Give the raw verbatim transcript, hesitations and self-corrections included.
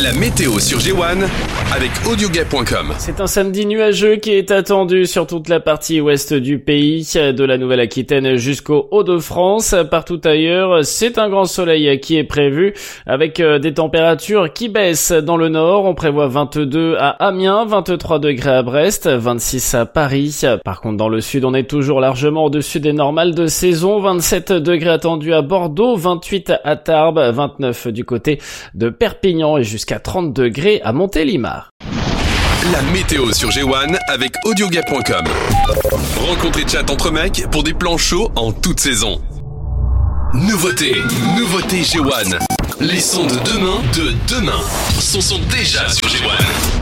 La météo sur G un avec audioguet point com. C'est un samedi nuageux qui est attendu sur toute la partie ouest du pays, de la Nouvelle-Aquitaine jusqu'au Hauts-de-France. Partout ailleurs, c'est un grand soleil qui est prévu avec des températures qui baissent dans le nord. On prévoit vingt-deux à Amiens, vingt-trois degrés à Brest, vingt-six à Paris. Par contre, dans le sud, on est toujours largement au-dessus des normales de saison. vingt-sept degrés attendus à Bordeaux, vingt-huit à Tarbes, vingt-neuf du côté de Perpignan et jusqu'à trente degrés à Montélimar. La météo sur G un avec audioguet point com. Rencontre et chat entre mecs pour des plans chauds en toute saison. Nouveauté, nouveauté G un. Les sons de demain, de demain, sont, sont déjà sur G un.